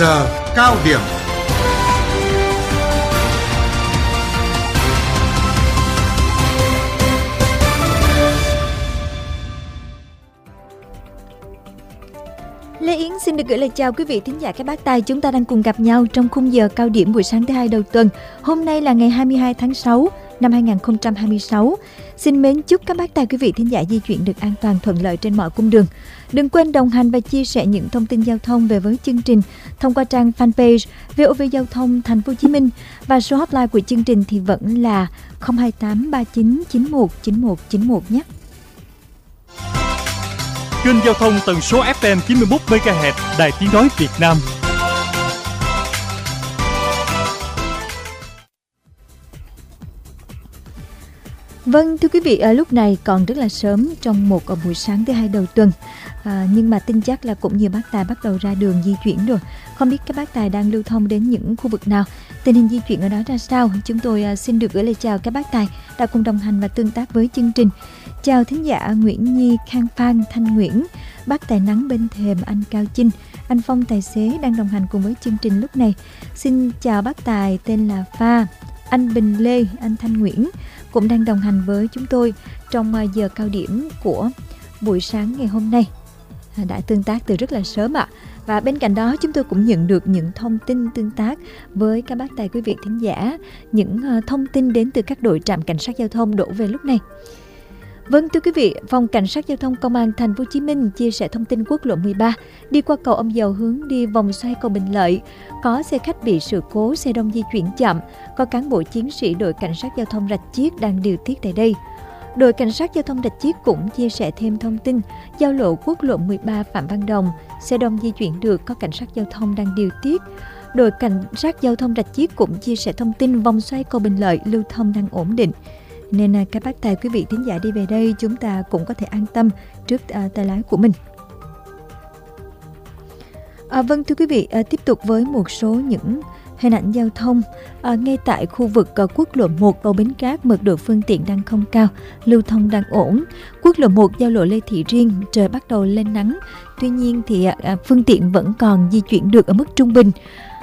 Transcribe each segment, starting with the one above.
giờ cao điểm. Lê Yến xin được gửi lời chào quý vị thính giả các bác tài. Chúng ta đang cùng gặp nhau trong khung giờ cao điểm buổi sáng thứ hai đầu tuần. Hôm nay là ngày 22 tháng 6 năm 2026. Xin mến chúc các bác tài quý vị thính giả di chuyển được an toàn thuận lợi trên mọi cung đường. Đừng quên đồng hành và chia sẻ những thông tin giao thông về với chương trình thông qua trang fanpage VOV Giao thông Thành phố Hồ Chí Minh, và số hotline của chương trình thì vẫn là 028 39 91 91 91 nhé. Kênh giao thông tần số FM 91 MHz Đài Tiếng nói Việt Nam. Vâng, thưa quý vị, ở lúc này còn rất là sớm trong một buổi sáng thứ hai đầu tuần, nhưng mà tin chắc là cũng nhiều bác tài bắt đầu ra đường di chuyển rồi. Không biết các bác tài đang lưu thông đến những khu vực nào, tình hình di chuyển ở đó ra sao? Chúng tôi xin được gửi lời chào các bác tài đã cùng đồng hành và tương tác với chương trình. Chào thính giả Nguyễn Nhi, Khang Phan, Thanh Nguyễn, bác tài nắng bên thềm, anh Cao Chinh, anh Phong tài xế đang đồng hành cùng với chương trình lúc này. Xin chào bác tài tên là Pha, anh Bình Lê, anh Thanh Nguyễn cũng đang đồng hành với chúng tôi trong giờ cao điểm của buổi sáng ngày hôm nay, đã tương tác từ rất là sớm ạ. Và bên cạnh đó chúng tôi cũng nhận được những thông tin tương tác với các bác tài quý vị thính giả, những thông tin đến từ các đội trạm cảnh sát giao thông đổ về lúc này. Vâng, thưa quý vị, Phòng Cảnh sát Giao thông Công an Thành phố Hồ Chí Minh chia sẻ thông tin quốc lộ 13 đi qua cầu Ông Dầu hướng đi vòng xoay cầu Bình Lợi có xe khách bị sự cố, xe đông di chuyển chậm, có cán bộ chiến sĩ đội cảnh sát giao thông Rạch Chiếc đang điều tiết tại đây. Đội cảnh sát giao thông Rạch Chiếc cũng chia sẻ thêm thông tin giao lộ quốc lộ 13 Phạm Văn Đồng, xe đông di chuyển được, có cảnh sát giao thông đang điều tiết. Đội cảnh sát giao thông Rạch Chiếc cũng chia sẻ thông tin vòng xoay cầu Bình Lợi lưu thông đang ổn định, nên các bác tài quý vị thính giả đi về đây chúng ta cũng có thể an tâm trước tay lái của mình. Vâng, thưa quý vị, tiếp tục với một số những hình ảnh giao thông. Ngay tại khu vực quốc lộ 1 cầu Bến Cát, mật độ phương tiện đang không cao, lưu thông đang ổn. Quốc lộ 1 giao lộ Lê Thị Riêng, trời bắt đầu lên nắng, tuy nhiên thì phương tiện vẫn còn di chuyển được ở mức trung bình.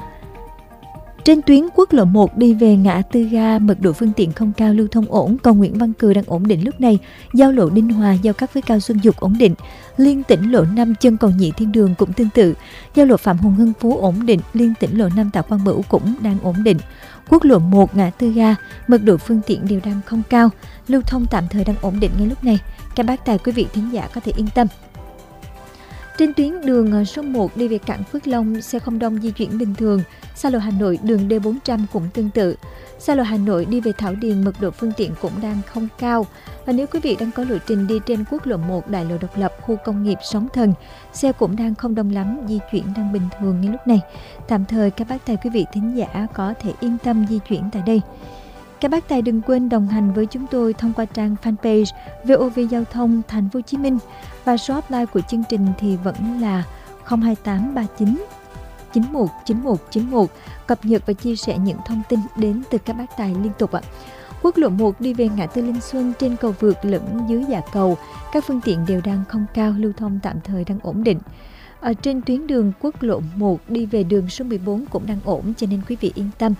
Trên tuyến quốc lộ 1 đi về ngã tư ga, mật độ phương tiện không cao, lưu thông ổn. Cầu Nguyễn Văn Cừ đang ổn định lúc này. Giao lộ Đinh Hòa giao cắt với Cao Xuân Dục ổn định. Liên tỉnh lộ 5 chân cầu Nhị Thiên Đường cũng tương tự. Giao lộ Phạm Hùng Hưng Phú ổn định. Liên tỉnh lộ 5 Tạ Quang Bửu cũng đang ổn định. Quốc lộ 1 ngã tư ga, mật độ phương tiện đều đang không cao, lưu thông tạm thời đang ổn định ngay lúc này. Các bác tài quý vị thính giả có thể yên tâm. Trên tuyến đường số 1 đi về cảng Phước Long, xe không đông di chuyển bình thường. Xa lộ Hà Nội đường D400 cũng tương tự. Xa lộ Hà Nội đi về Thảo Điền, mật độ phương tiện cũng đang không cao. Và nếu quý vị đang có lộ trình đi trên quốc lộ 1 đại lộ Độc Lập, khu công nghiệp Sóng Thần, xe cũng đang không đông lắm, di chuyển đang bình thường ngay lúc này. Tạm thời các bác tài quý vị thính giả có thể yên tâm di chuyển tại đây. Các bác tài đừng quên đồng hành với chúng tôi thông qua trang fanpage VOV Giao thông Thành phố Hồ Chí Minh, và số hotline của chương trình thì vẫn là 028 39 91 91 91, cập nhật và chia sẻ những thông tin đến từ các bác tài liên tục ạ. Quốc lộ 1 đi về ngã tư Linh Xuân, trên cầu vượt lẫn dưới dạ cầu, các phương tiện đều đang không cao, lưu thông tạm thời đang ổn định. Ở trên tuyến đường quốc lộ 1 đi về đường số 14 cũng đang ổn, cho nên quý vị yên tâm.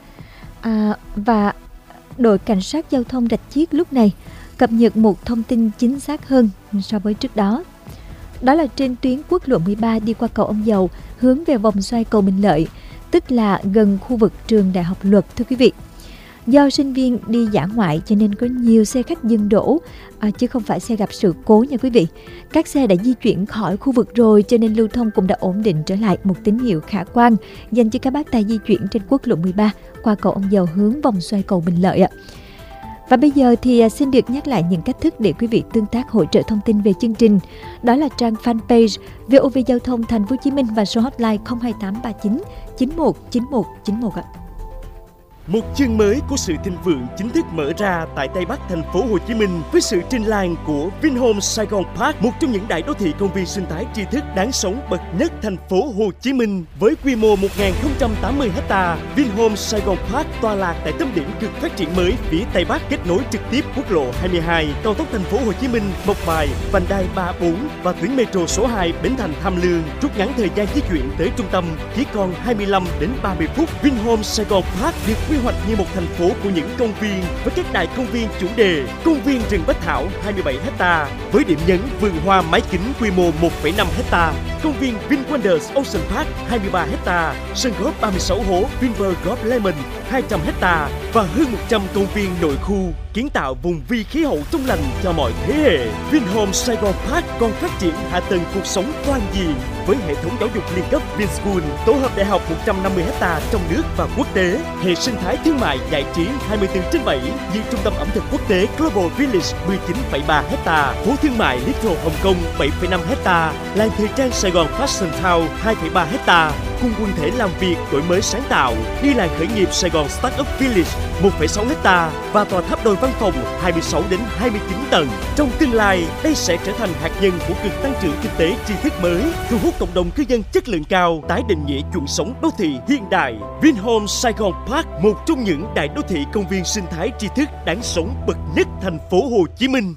Và đội cảnh sát giao thông Rạch Chiếc lúc này cập nhật một thông tin chính xác hơn so với trước đó. Đó là trên tuyến quốc lộ 13 đi qua cầu Ông Dầu hướng về vòng xoay cầu Bình Lợi, tức là gần khu vực trường Đại học Luật, thưa quý vị. Do sinh viên đi dã ngoại cho nên có nhiều xe khách dừng đổ, chứ không phải xe gặp sự cố nha quý vị. Các xe đã di chuyển khỏi khu vực rồi cho nên lưu thông cũng đã ổn định trở lại, một tín hiệu khả quan dành cho các bác tài di chuyển trên quốc lộ 13 qua cầu Ông Dầu hướng vòng xoay cầu Bình Lợi ạ. Và bây giờ thì xin được nhắc lại những cách thức để quý vị tương tác hỗ trợ thông tin về chương trình. Đó là trang fanpage VOV Giao thông Thành phố Hồ Chí Minh và số hotline 028 39 91 91 91 ạ. Một chương mới của sự thịnh vượng chính thức mở ra tại Tây Bắc thành phố Hồ Chí Minh với sự trình làng của Vinhomes Saigon Park, một trong những đại đô thị công viên sinh thái tri thức đáng sống bậc nhất thành phố Hồ Chí Minh. Với quy mô 1.080 ha, Vinhomes Saigon Park tọa lạc tại tâm điểm cực phát triển mới phía Tây Bắc, kết nối trực tiếp quốc lộ 22, cao tốc thành phố Hồ Chí Minh, Mộc Bài, vành đai 34 và tuyến metro số 2 Bến Thành Tham Lương, rút ngắn thời gian di chuyển tới trung tâm chỉ còn 25 đến 30 phút. Vinhomes Saigon Park được quy hoạch như một thành phố của những công viên với các đại công viên chủ đề: công viên rừng Bách Thảo 27 ha với điểm nhấn vườn hoa mái kính quy mô 1,5 ha, công viên VinWonders Ocean Park 23 ha, sân golf 36 hố Vinpearl Golf Lemon 200 ha và hơn 100 công viên nội khu, kiến tạo vùng vi khí hậu trong lành cho mọi thế hệ. Vinhomes Saigon Park còn phát triển hạ tầng cuộc sống toàn diện với hệ thống giáo dục liên cấp Vinschool, tổ hợp đại học 150 ha trong nước và quốc tế, hệ sinh thái thương mại giải trí 24/7 như trung tâm ẩm thực quốc tế Global Village 19,3 ha, phố thương mại Little Hồng Kông 7,5 ha, làng thời trang Sài Gòn Fashion Town 2,3 ha, cùng quần thể làm việc đổi mới sáng tạo như làng khởi nghiệp Sài Gòn Startup Village 1,6 ha và tòa tháp đôi văn phòng 26 đến 29 tầng. Trong tương lai, đây sẽ trở thành hạt nhân của cực tăng trưởng kinh tế tri thức mới, thu hút cộng đồng cư dân chất lượng cao, tái định nghĩa chuẩn sống đô thị hiện đại. Vinhomes Saigon Park, một trong những đại đô thị công viên sinh thái tri thức đáng sống bậc nhất thành phố Hồ Chí Minh.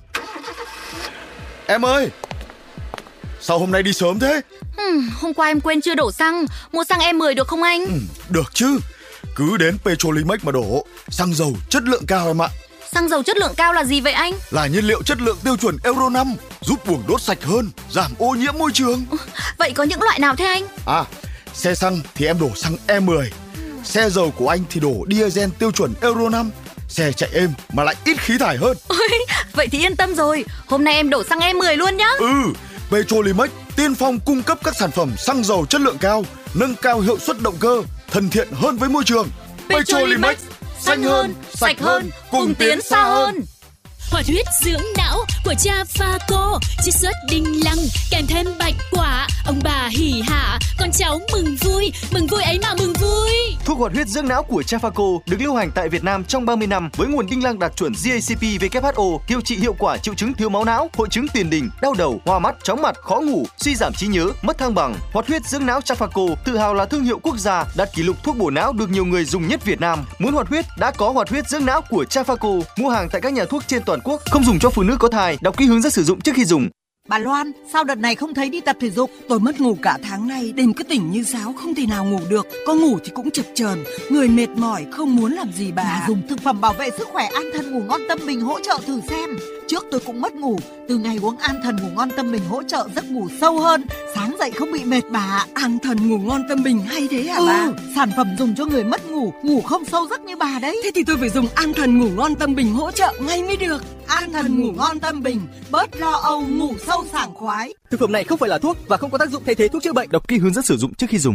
Em ơi, sao hôm nay đi sớm thế? Hôm qua em quên chưa đổ xăng. Mua xăng E10 được không anh? Được chứ, cứ đến Petrolimex mà đổ. Xăng dầu chất lượng cao em ạ. Xăng dầu chất lượng cao là gì vậy anh? Là nhiên liệu chất lượng tiêu chuẩn Euro 5, giúp buồng đốt sạch hơn, giảm ô nhiễm môi trường. Vậy có những loại nào thế anh? Xe xăng thì em đổ xăng E10. Xe dầu của anh thì đổ diesel tiêu chuẩn Euro 5. Xe chạy êm mà lại ít khí thải hơn. Vậy thì yên tâm rồi. Hôm nay em đổ xăng E10 luôn nhá. Petrolimex tiên phong cung cấp các sản phẩm xăng dầu chất lượng cao, nâng cao hiệu suất động cơ, thân thiện hơn với môi trường. Petrolimex, xanh hơn, sạch hơn, cùng tiến xa hơn. Hoạt huyết dưỡng não của cha Phaco, chiết xuất đinh lăng kèm thêm bạch quả, ông bà hỉ hả, con cháu mừng vui ấy mà mừng vui. Thuốc hoạt huyết dưỡng não của cha Phaco được lưu hành tại Việt Nam trong 30 năm với nguồn đinh lăng đạt chuẩn GACP WHO, điều trị hiệu quả triệu chứng thiếu máu não, hội chứng tiền đình, đau đầu, hoa mắt, chóng mặt, khó ngủ, suy giảm trí nhớ, mất thăng bằng. Hoạt huyết dưỡng não cha Phaco tự hào là thương hiệu quốc gia, đạt kỷ lục thuốc bổ não được nhiều người dùng nhất Việt Nam. Muốn hoạt huyết đã có hoạt huyết dưỡng não của cha Phaco. Mua hàng tại các nhà thuốc trên toàn quốc. Không dùng cho phụ nữ có thai, đọc kỹ hướng dẫn sử dụng trước khi dùng. Bà Loan, sao đợt này không thấy đi tập thể dục? Tôi mất ngủ cả tháng nay, đêm cứ tỉnh như sáo, không thể nào ngủ được. Có ngủ thì cũng chập chờn, người mệt mỏi, không muốn làm gì bà. Dùng thực phẩm bảo vệ sức khỏe An Thần Ngủ Ngon Tâm Bình hỗ trợ thử xem. Trước tôi cũng mất ngủ, từ ngày uống An Thần Ngủ Ngon Tâm Bình hỗ trợ giấc ngủ sâu hơn, sáng dậy không bị mệt bà. An Thần Ngủ Ngon Tâm Bình hay thế hả bà? Sản phẩm dùng cho người mất ngủ, ngủ không sâu giấc như bà đấy. Thế thì tôi phải dùng An Thần Ngủ Ngon Tâm Bình hỗ trợ ngay mới được. An Thần Ngủ Ngon Tâm Bình, bớt lo âu, ngủ sâu sảng khoái. Thực phẩm này không phải là thuốc và không có tác dụng thay thế thuốc chữa bệnh. Đọc kỹ hướng dẫn sử dụng trước khi dùng.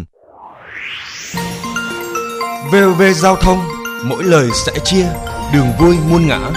VOV Giao thông, mỗi lời sẽ chia, đường vui muôn ngã.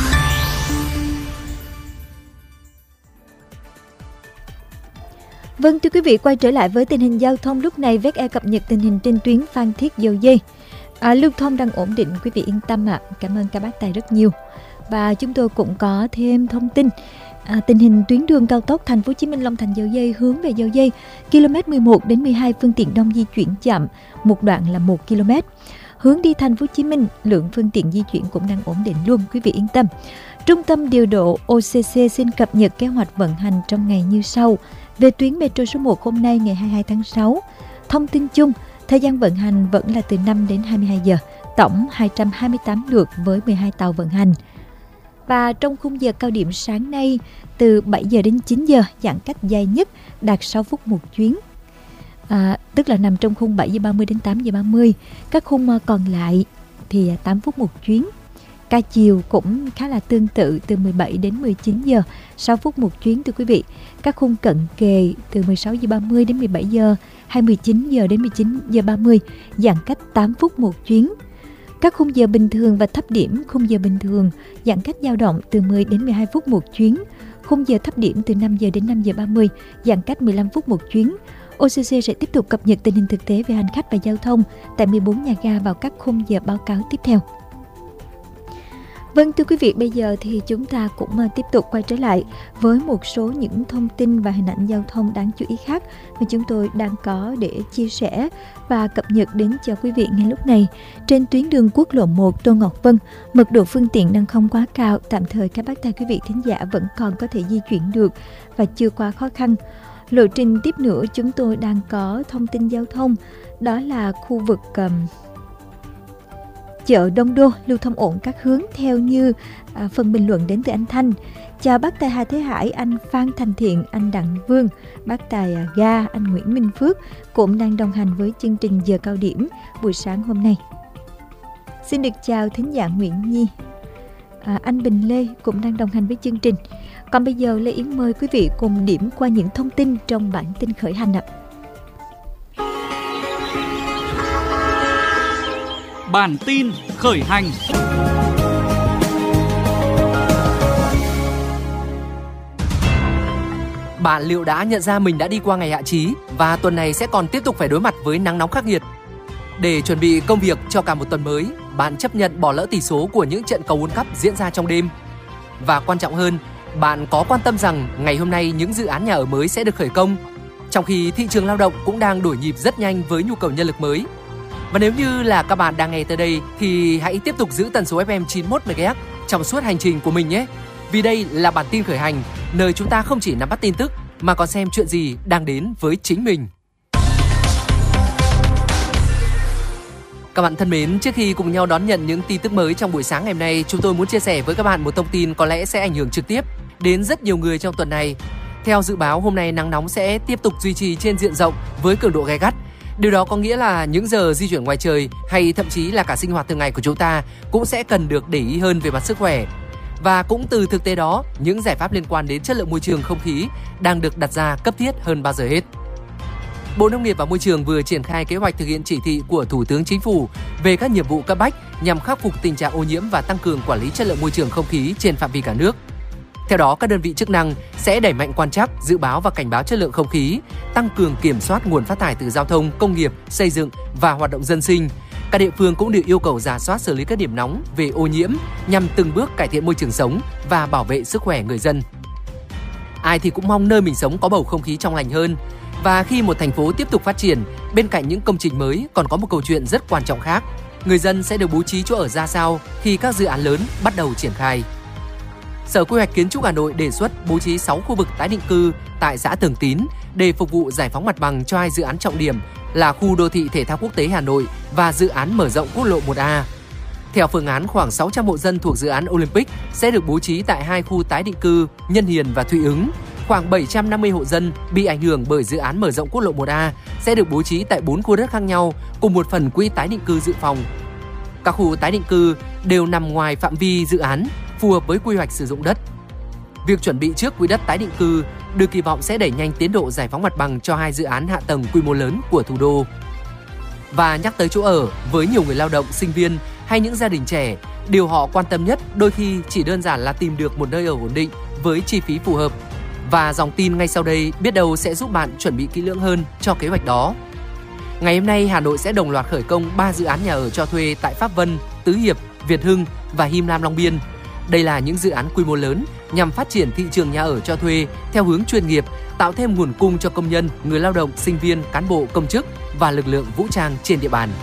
Vâng, thưa quý vị, quay trở lại với tình hình giao thông lúc này. VE cập nhật tình hình trên tuyến Phan Thiết Dầu Dây. Lưu thông đang ổn định, quý vị yên tâm ạ. Cảm ơn các bác tài rất nhiều. Và chúng tôi cũng có thêm thông tin tình hình tuyến đường cao tốc Thành phố Hồ Chí Minh Long Thành Dầu Dây hướng về Dầu Dây, km 11 đến 12 phương tiện đông di chuyển chậm, một đoạn là 1 km. Hướng đi Thành phố Hồ Chí Minh, lượng phương tiện di chuyển cũng đang ổn định luôn, quý vị yên tâm. Trung tâm điều độ OCC xin cập nhật kế hoạch vận hành trong ngày như sau. Về tuyến metro số 1 hôm nay ngày 22 tháng 6, thông tin chung, thời gian vận hành vẫn là từ 5 đến 22 giờ, tổng 228 lượt với 12 tàu vận hành. Và trong khung giờ cao điểm sáng nay, từ 7 giờ đến 9 giờ, giãn cách dài nhất đạt 6 phút một chuyến. Tức là nằm trong khung 7 giờ 30 đến 8 giờ 30. Các khung còn lại thì 8 phút một chuyến. Ca chiều cũng khá là tương tự, từ 17 đến 19 giờ, 6 phút một chuyến thưa quý vị. Các khung cận kề từ 16 giờ 30 đến 17 giờ, hay 19 giờ đến 19 giờ 30, giãn cách 8 phút một chuyến. Các khung giờ bình thường và thấp điểm, khung giờ bình thường giãn cách dao động từ 10 đến 12 phút một chuyến. Khung giờ thấp điểm từ 5 giờ đến 5 giờ 30, giãn cách 15 phút một chuyến. OCC sẽ tiếp tục cập nhật tình hình thực tế về hành khách và giao thông tại 14 nhà ga vào các khung giờ báo cáo tiếp theo. Vâng, thưa quý vị, bây giờ thì chúng ta cũng tiếp tục quay trở lại với một số những thông tin và hình ảnh giao thông đáng chú ý khác mà chúng tôi đang có để chia sẻ và cập nhật đến cho quý vị ngay lúc này. Trên tuyến đường quốc lộ 1 Tô Ngọc Vân, mật độ phương tiện đang không quá cao, tạm thời các bác tài quý vị thính giả vẫn còn có thể di chuyển được và chưa quá khó khăn. Lộ trình tiếp nữa chúng tôi đang có thông tin giao thông, đó là khu vực chợ Đông Đô lưu thông ổn các hướng theo như phần bình luận đến từ anh Thanh. Chào bác tài Hà Thế Hải, anh Phan Thành Thiện, anh Đặng Vương, bác tài Ga, anh Nguyễn Minh Phước cũng đang đồng hành với chương trình giờ cao điểm buổi sáng hôm nay. Xin được chào thính giả Nguyễn Nhi, anh Bình Lê cũng đang đồng hành với chương trình. Còn bây giờ Lê Yến mời quý vị cùng điểm qua những thông tin trong bản tin khởi hành ạ. Bản tin khởi hành. Bạn liệu đã nhận ra mình đã đi qua ngày hạ chí và tuần này sẽ còn tiếp tục phải đối mặt với nắng nóng khắc nghiệt? Để chuẩn bị công việc cho cả một tuần mới, bạn chấp nhận bỏ lỡ tỷ số của những trận cầu World Cup diễn ra trong đêm. Và quan trọng hơn, bạn có quan tâm rằng ngày hôm nay những dự án nhà ở mới sẽ được khởi công, trong khi thị trường lao động cũng đang đổi nhịp rất nhanh với nhu cầu nhân lực mới. Và nếu như là các bạn đang nghe tới đây thì hãy tiếp tục giữ tần số FM 91 MHz trong suốt hành trình của mình nhé. Vì đây là bản tin khởi hành, nơi chúng ta không chỉ nắm bắt tin tức mà còn xem chuyện gì đang đến với chính mình. Các bạn thân mến, trước khi cùng nhau đón nhận những tin tức mới trong buổi sáng ngày hôm nay, chúng tôi muốn chia sẻ với các bạn một thông tin có lẽ sẽ ảnh hưởng trực tiếp đến rất nhiều người trong tuần này. Theo dự báo, hôm nay nắng nóng sẽ tiếp tục duy trì trên diện rộng với cường độ gay gắt. Điều đó có nghĩa là những giờ di chuyển ngoài trời hay thậm chí là cả sinh hoạt thường ngày của chúng ta cũng sẽ cần được để ý hơn về mặt sức khỏe. Và cũng từ thực tế đó, những giải pháp liên quan đến chất lượng môi trường không khí đang được đặt ra cấp thiết hơn bao giờ hết. Bộ Nông nghiệp và Môi trường vừa triển khai kế hoạch thực hiện chỉ thị của Thủ tướng Chính phủ về các nhiệm vụ cấp bách nhằm khắc phục tình trạng ô nhiễm và tăng cường quản lý chất lượng môi trường không khí trên phạm vi cả nước. Theo đó, các đơn vị chức năng sẽ đẩy mạnh quan trắc, dự báo và cảnh báo chất lượng không khí, tăng cường kiểm soát nguồn phát thải từ giao thông, công nghiệp, xây dựng và hoạt động dân sinh. Các địa phương cũng được yêu cầu rà soát xử lý các điểm nóng về ô nhiễm nhằm từng bước cải thiện môi trường sống và bảo vệ sức khỏe người dân. Ai thì cũng mong nơi mình sống có bầu không khí trong lành hơn. Và khi một thành phố tiếp tục phát triển, bên cạnh những công trình mới còn có một câu chuyện rất quan trọng khác. Người dân sẽ được bố trí chỗ ở ra sao khi các dự án lớn bắt đầu triển khai. Sở Quy hoạch Kiến trúc Hà Nội đề xuất bố trí 6 khu vực tái định cư tại xã Thường Tín để phục vụ giải phóng mặt bằng cho 2 dự án trọng điểm là khu đô thị thể thao quốc tế Hà Nội và dự án mở rộng quốc lộ 1A. Theo phương án, khoảng 600 hộ dân thuộc dự án Olympic sẽ được bố trí tại 2 khu tái định cư Nhân Hiền và Thụy Ứng. Khoảng 750 hộ dân bị ảnh hưởng bởi dự án mở rộng quốc lộ 1A sẽ được bố trí tại 4 khu đất khác nhau cùng một phần quỹ tái định cư dự phòng. Các khu tái định cư đều nằm ngoài phạm vi dự án, phù hợp với quy hoạch sử dụng đất. Việc chuẩn bị trước quỹ đất tái định cư được kỳ vọng sẽ đẩy nhanh tiến độ giải phóng mặt bằng cho 2 dự án hạ tầng quy mô lớn của thủ đô. Và nhắc tới chỗ ở, với nhiều người lao động, sinh viên hay những gia đình trẻ, điều họ quan tâm nhất đôi khi chỉ đơn giản là tìm được một nơi ở ổn định với chi phí phù hợp. Và dòng tin ngay sau đây biết đâu sẽ giúp bạn chuẩn bị kỹ lưỡng hơn cho kế hoạch đó. Ngày hôm nay, Hà Nội sẽ đồng loạt khởi công 3 dự án nhà ở cho thuê tại Pháp Vân, Tứ Hiệp, Việt Hưng và Him Lam Long Biên. Đây là những dự án quy mô lớn nhằm phát triển thị trường nhà ở cho thuê theo hướng chuyên nghiệp, tạo thêm nguồn cung cho công nhân, người lao động, sinh viên, cán bộ, công chức và lực lượng vũ trang trên địa bàn.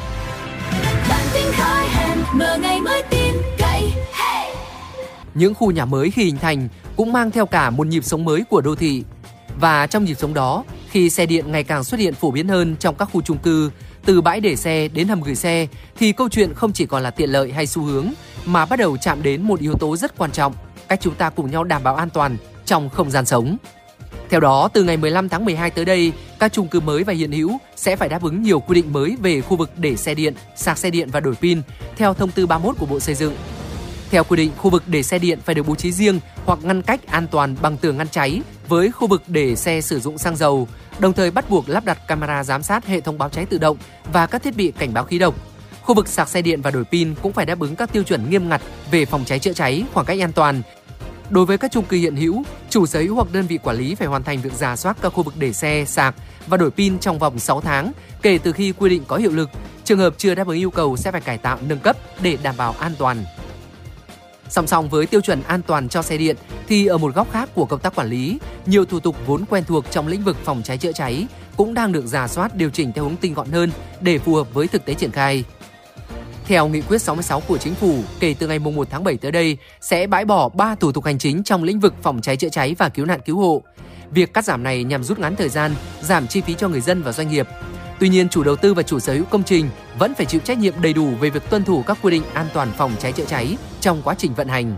Những khu nhà mới khi hình thành cũng mang theo cả một nhịp sống mới của đô thị. Và trong nhịp sống đó, khi xe điện ngày càng xuất hiện phổ biến hơn trong các khu chung cư, từ bãi để xe đến hầm gửi xe, thì câu chuyện không chỉ còn là tiện lợi hay xu hướng, mà bắt đầu chạm đến một yếu tố rất quan trọng, cách chúng ta cùng nhau đảm bảo an toàn trong không gian sống. Theo đó, từ ngày 15 tháng 12 tới đây, các chung cư mới và hiện hữu sẽ phải đáp ứng nhiều quy định mới về khu vực để xe điện, sạc xe điện và đổi pin, theo thông tư 31 của Bộ Xây dựng. Theo quy định, khu vực để xe điện phải được bố trí riêng hoặc ngăn cách an toàn bằng tường ngăn cháy với khu vực để xe sử dụng xăng dầu, đồng thời bắt buộc lắp đặt camera giám sát, hệ thống báo cháy tự động và các thiết bị cảnh báo khí độc. Khu vực sạc xe điện và đổi pin cũng phải đáp ứng các tiêu chuẩn nghiêm ngặt về phòng cháy chữa cháy, khoảng cách an toàn. Đối với các chung cư hiện hữu, chủ sở hữu hoặc đơn vị quản lý phải hoàn thành việc rà soát các khu vực để xe, sạc và đổi pin trong vòng 6 tháng kể từ khi quy định có hiệu lực. Trường hợp chưa đáp ứng yêu cầu sẽ phải cải tạo nâng cấp để đảm bảo an toàn. Song song với tiêu chuẩn an toàn cho xe điện thì ở một góc khác của công tác quản lý, nhiều thủ tục vốn quen thuộc trong lĩnh vực phòng cháy chữa cháy cũng đang được rà soát điều chỉnh theo hướng tinh gọn hơn để phù hợp với thực tế triển khai. Theo nghị quyết 66 của Chính phủ, kể từ ngày 1 tháng 7 tới đây sẽ bãi bỏ 3 thủ tục hành chính trong lĩnh vực phòng cháy chữa cháy và cứu nạn cứu hộ. Việc cắt giảm này nhằm rút ngắn thời gian, giảm chi phí cho người dân và doanh nghiệp. Tuy nhiên, chủ đầu tư và chủ sở hữu công trình vẫn phải chịu trách nhiệm đầy đủ về việc tuân thủ các quy định an toàn phòng cháy chữa cháy trong quá trình vận hành.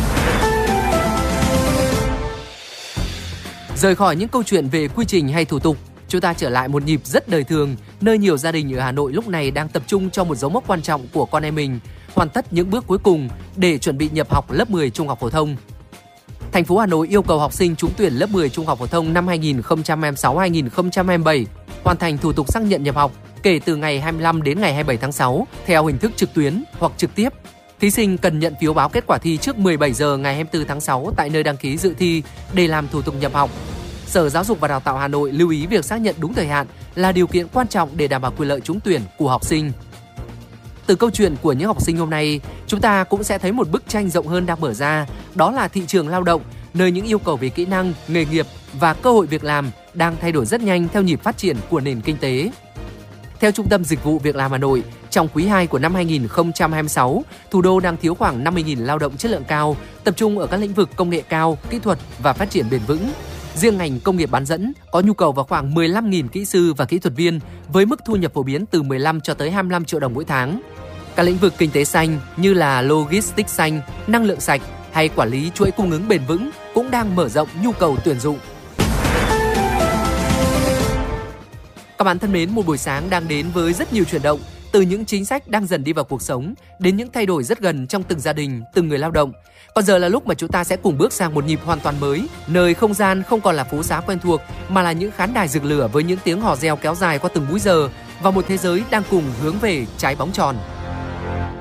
Rời khỏi những câu chuyện về quy trình hay thủ tục, chúng ta trở lại một nhịp rất đời thường, nơi nhiều gia đình ở Hà Nội lúc này đang tập trung cho một dấu mốc quan trọng của con em mình, hoàn tất những bước cuối cùng để chuẩn bị nhập học lớp 10 trung học phổ thông. Thành phố Hà Nội yêu cầu học sinh trúng tuyển lớp 10 trung học phổ thông năm 2026-2027 hoàn thành thủ tục xác nhận nhập học kể từ ngày 25 đến ngày 27 tháng 6 theo hình thức trực tuyến hoặc trực tiếp. Thí sinh cần nhận phiếu báo kết quả thi trước 17 giờ ngày 24 tháng 6 tại nơi đăng ký dự thi để làm thủ tục nhập học. Sở Giáo dục và Đào tạo Hà Nội lưu ý việc xác nhận đúng thời hạn là điều kiện quan trọng để đảm bảo quyền lợi trúng tuyển của học sinh. Từ câu chuyện của những học sinh hôm nay, chúng ta cũng sẽ thấy một bức tranh rộng hơn đang mở ra, đó là thị trường lao động, nơi những yêu cầu về kỹ năng, nghề nghiệp và cơ hội việc làm đang thay đổi rất nhanh theo nhịp phát triển của nền kinh tế. Theo Trung tâm Dịch vụ Việc làm Hà Nội, trong quý 2 của năm 2026, thủ đô đang thiếu khoảng 50.000 lao động chất lượng cao, tập trung ở các lĩnh vực công nghệ cao, kỹ thuật và phát triển bền vững. Riêng ngành công nghiệp bán dẫn có nhu cầu vào khoảng 15.000 kỹ sư và kỹ thuật viên với mức thu nhập phổ biến từ 15 cho tới 25 triệu đồng mỗi tháng. Các lĩnh vực kinh tế xanh như là logistics xanh, năng lượng sạch hay quản lý chuỗi cung ứng bền vững cũng đang mở rộng nhu cầu tuyển dụng. Các bạn thân mến, một buổi sáng đang đến với rất nhiều chuyển động, từ những chính sách đang dần đi vào cuộc sống đến những thay đổi rất gần trong từng gia đình, từng người lao động. Còn giờ là lúc mà chúng ta sẽ cùng bước sang một nhịp hoàn toàn mới, nơi không gian không còn là phố xá quen thuộc mà là những khán đài rực lửa với những tiếng hò reo kéo dài qua từng múi giờ và một thế giới đang cùng hướng về trái bóng tròn.